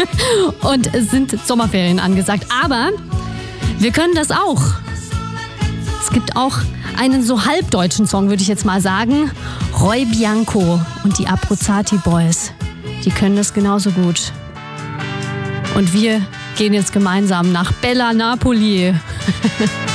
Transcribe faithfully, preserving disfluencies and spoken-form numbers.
Und es sind Sommerferien angesagt. Aber wir können das auch. Es gibt auch einen so halbdeutschen Song, würde ich jetzt mal sagen. Roy Bianco und die Abruzzati Boys. Die können das genauso gut. Und wir gehen jetzt gemeinsam nach Bella Napoli.